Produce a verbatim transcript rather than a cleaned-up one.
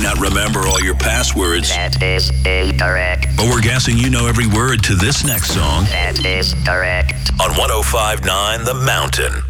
not remember all your passwords. That is incorrect. But we're guessing you know every word to this next song. That is correct. On one oh five point nine The Mountain.